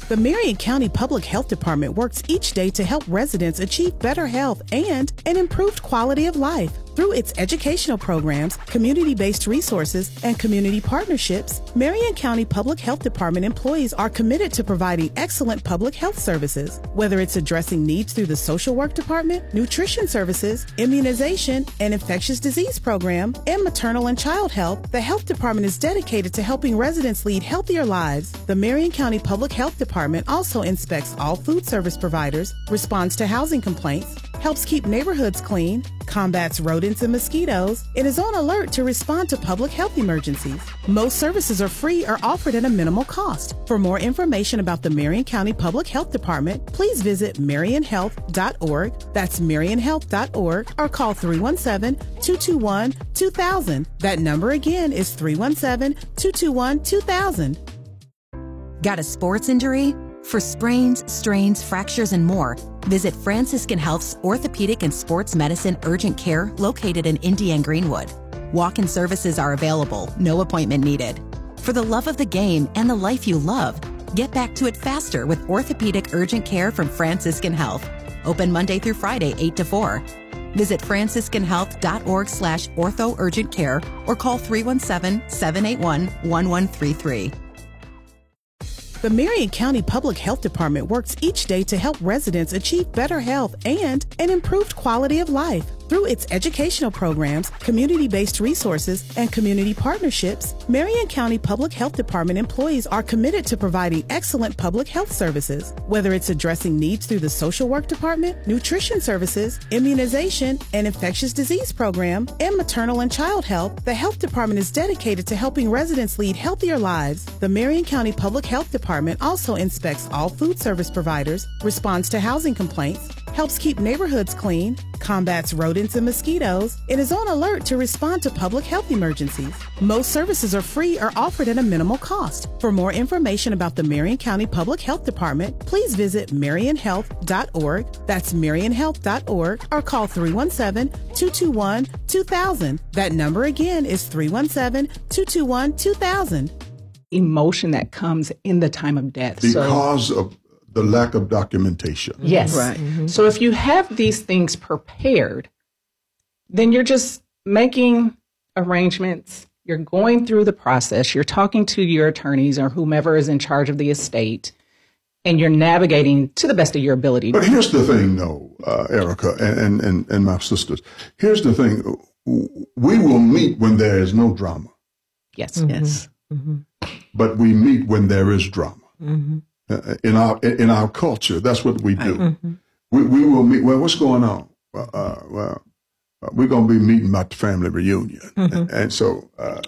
The Marion County Public Health Department works each day to help residents achieve better health and an improved quality of life. Through its educational programs, community-based resources, and community partnerships, Marion County Public Health Department employees are committed to providing excellent public health services. Whether it's addressing needs through the social work department, nutrition services, immunization, and infectious disease program, and maternal and child health, the health department is dedicated to helping residents lead healthier lives. The Marion County Public Health Department also inspects all food service providers, responds to housing complaints, helps keep neighborhoods clean, combats rodents and mosquitoes, and is on alert to respond to public health emergencies. Most services are free or offered at a minimal cost. For more information about the Marion County Public Health Department, please visit marionhealth.org, that's marionhealth.org, or call 317-221-2000. That number again is 317-221-2000. Got a sports injury? For sprains, strains, fractures, and more, visit Franciscan Health's Orthopedic and Sports Medicine Urgent Care located in Indiana Greenwood. Walk-in services are available, no appointment needed. For the love of the game and the life you love, get back to it faster with Orthopedic Urgent Care from Franciscan Health. Open Monday through Friday, 8 to 4. Visit franciscanhealth.org/ortho urgent care or call 317-781-1133. The Marion County Public Health Department works each day to help residents achieve better health and an improved quality of life. Through its educational programs, community-based resources, and community partnerships, Marion County Public Health Department employees are committed to providing excellent public health services. Whether it's addressing needs through the social work department, nutrition services, immunization, and infectious disease program, and maternal and child health, the health department is dedicated to helping residents lead healthier lives. The Marion County Public Health Department also inspects all food service providers, responds to housing complaints, helps keep neighborhoods clean, combats rodents and mosquitoes, and is on alert to respond to public health emergencies. Most services are free or offered at a minimal cost. For more information about the Marion County Public Health Department, please visit marionhealth.org, that's marionhealth.org, or call 317-221-2000. That number again is 317-221-2000. Emotion that comes in the time of death. Because of the lack of documentation. Yes. Right. Mm-hmm. So if you have these things prepared, then you're just making arrangements. You're going through the process. You're talking to your attorneys or whomever is in charge of the estate, and you're navigating to the best of your ability. But here's the thing, though, Erica and my sisters. Here's the thing. We will meet when there is no drama. Yes. Mm-hmm. Yes. Mm-hmm. But we meet when there is drama. Mm-hmm. In our culture, that's what we do. Mm-hmm. We will meet. Well, what's going on? We're going to be meeting about the family reunion, Mm-hmm. and so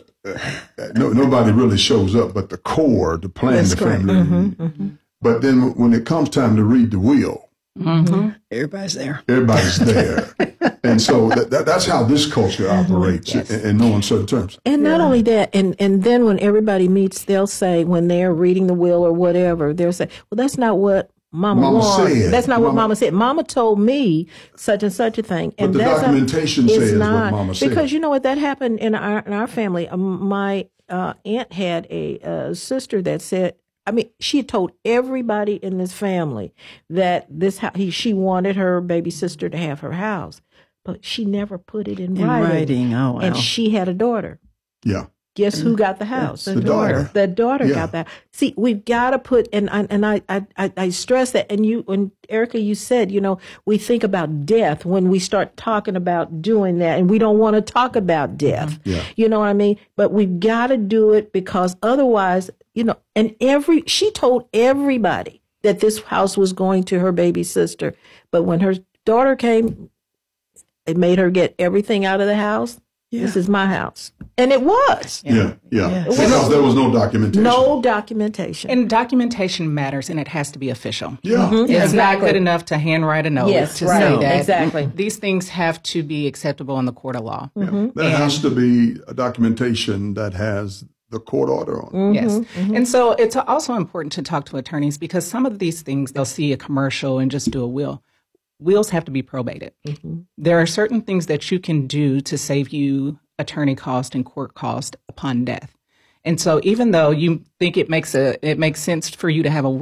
nobody really shows up, but the core to plan That's the correct. family reunion. Mm-hmm. But then when it comes time to read the will, Everybody's there. everybody's there, and so that's how this culture operates in no uncertain terms. And not only that, and then when everybody meets, they'll say, when they're reading the will or whatever, they'll say, well, that's not what Mama wants. said. That's not what Mama said. Mama told me such and such a thing. But And the that's documentation it's says what not, Mama said. because you know what, that happened in our family. My aunt had a sister that said, I mean, she had told everybody in this family that she wanted her baby sister to have her house, but she never put it in writing. Oh, wow. And she had a daughter. Yeah. Guess who got the house? The daughter. The daughter Yeah. got that. See, we've got to put, and I stress that. And Erica, you said, we think about death when we start talking about doing that, and we don't want to talk about death. Yeah. You know what I mean? But we've got to do it, because otherwise, and she told everybody that this house was going to her baby sister. But when her daughter came, it made her get everything out of the house. Yeah. This is my house. And it was. Yeah. Because there was no documentation. No documentation. And documentation matters, and it has to be official. Yeah. Mm-hmm. It's Exactly. not good enough to handwrite a note Yes, to right. say No, that. exactly. These things have to be acceptable in the court of law. Yeah. There has to be a documentation that has the court order on it. Mm-hmm. Yes. And so it's also important to talk to attorneys, because some of these things, they'll see a commercial and just do a will. Wills have to be probated. Mm-hmm. There are certain things that you can do to save you attorney cost and court cost upon death. And so even though you think it makes sense for you to have a